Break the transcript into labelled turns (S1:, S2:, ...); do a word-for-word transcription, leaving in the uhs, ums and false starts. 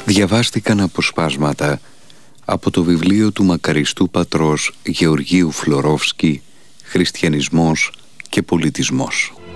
S1: Διαβάστηκαν αποσπάσματα από το βιβλίο του μακαριστού πατρός Γεωργίου Φλωρόφσκι «Χριστιανισμός και πολιτισμός».